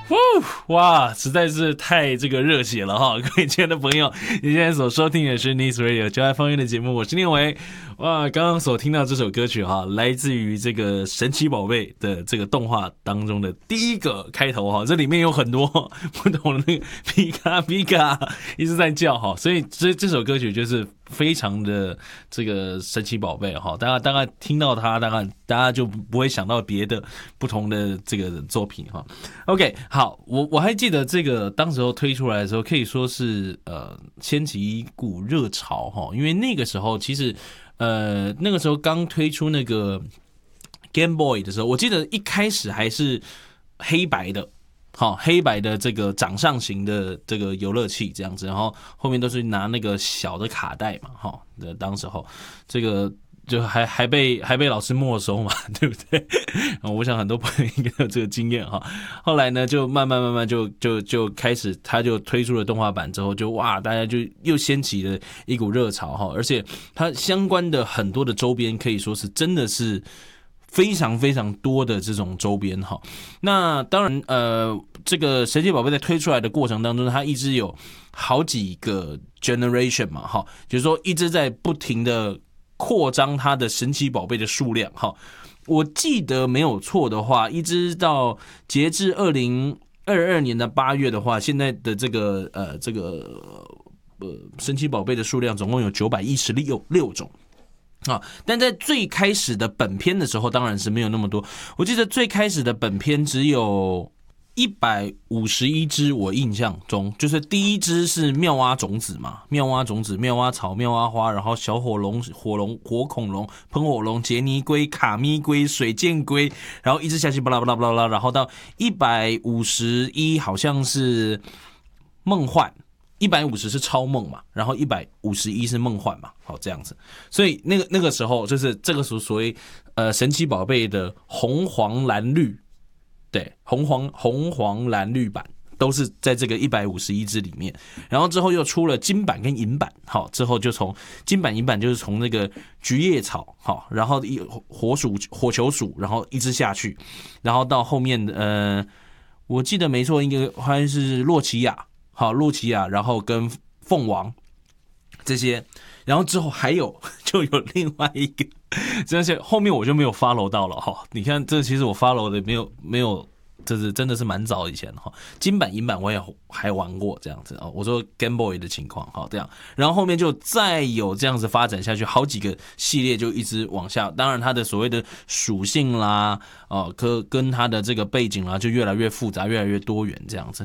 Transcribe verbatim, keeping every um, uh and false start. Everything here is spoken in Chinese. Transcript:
哇，实在是太这个热血了哈！各位亲爱的朋友，你现在所收听的是 Nice Radio 就爱方言的节目，我是念维。哇，刚刚所听到这首歌曲哈，来自于这个神奇宝贝的这个动画当中的第一个开头哈，这里面有很多不同的那个皮卡皮卡一直在叫哈，所以这这首歌曲就是非常的这个神奇宝贝哈，大家大概听到它，大概大家就不会想到别的不同的这个作品哈。OK， 好，我我还记得这个当时候推出来的时候，可以说是呃掀起一股热潮哈，因为那个时候其实呃那个时候刚推出那个 Game Boy 的时候，我记得一开始还是黑白的。好，黑白的这个掌上型的这个游乐器这样子，然后后面都是拿那个小的卡带嘛，哈，当时候这个就还还被还被老师没收嘛，对不对？我想很多朋友应该有这个经验哈。后来呢，就慢慢慢慢就就就开始，他就推出了动画版之后，就哇，大家就又掀起了一股热潮哈，而且它相关的很多的周边可以说是真的是。非常非常多的这种周边哈，那当然呃，这个神奇宝贝在推出来的过程当中，它一直有好几个 generation 嘛哈，就是说一直在不停的扩张它的神奇宝贝的数量哈。我记得没有错的话，一直到截至二零二二年的八月的话，现在的这个呃这个呃神奇宝贝的数量总共有九百一十六种。啊，但在最开始的本片的时候，当然是没有那么多。我记得最开始的本片只有一百五十一只，我印象中就是第一只是妙蛙种子嘛，妙蛙种子、妙蛙草、妙蛙花，然后小火龙、火龙、火恐龙、喷火龙、杰尼龟、卡咪龟、水箭龟，然后一直下去巴拉巴拉巴拉，然后到一百五十一好像是梦幻。一百五十是超梦嘛，然后一百五十一是梦幻嘛，好这样子，所以那个那个时候就是这个属所谓呃神奇宝贝的红黄蓝绿，对，红黄红黄蓝绿版都是在这个一百五十一只里面，然后之后又出了金版跟银版，好之后就从金版银版就是从那个菊叶草，好，然后一火鼠火球鼠，然后一直下去，然后到后面呃我记得没错，应该好像是洛奇亚。好，露琪亚，然后跟凤王这些，然后之后还有就有另外一个，这些后面我就没有 follow 到了哈。你看，这其实我 follow 的没有没有，这是真的是蛮早以前哈。金版银版我也还玩过这样子啊。我说 Game Boy 的情况哈，这样，然后后面就再有这样子发展下去，好几个系列就一直往下。当然，它的所谓的属性啦，哦，跟跟它的这个背景啦，就越来越复杂，越来越多元这样子。